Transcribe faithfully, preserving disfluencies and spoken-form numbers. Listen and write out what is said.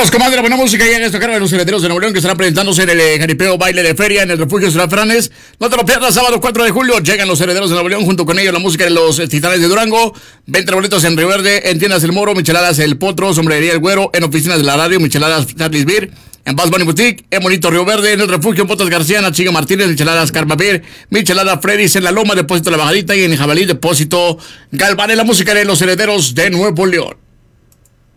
Vámonos, comadre, la buena música. Ya en esta carga de los herederos de Nuevo León que estarán presentándose en el eh, jaripeo baile de feria en el refugio Zulafranes. No te lo pierdas, sábado cuatro de julio. Llegan los herederos de Nuevo León, junto con ellos la música de los eh, Titanes de Durango. Venta boletos en Río Verde, en tiendas El Moro, Micheladas El Potro, Sombrería El Güero, en oficinas de la radio, Micheladas Charles Beer, en Bass Bunny Boutique, en Bonito Río Verde, en el refugio en Potas García, en Chiga Martínez, Micheladas Karma Beer, Michelada Freddy's en La Loma, Depósito La Bajadita y en Jabalí, Depósito Galván. En la música de los herederos de Nuevo León.